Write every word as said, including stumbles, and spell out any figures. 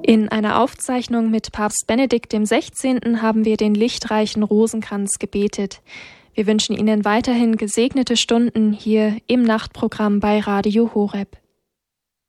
In einer Aufzeichnung mit Papst Benedikt dem Sechzehnten haben wir den lichtreichen Rosenkranz gebetet. Wir wünschen Ihnen weiterhin gesegnete Stunden hier im Nachtprogramm bei Radio Horeb.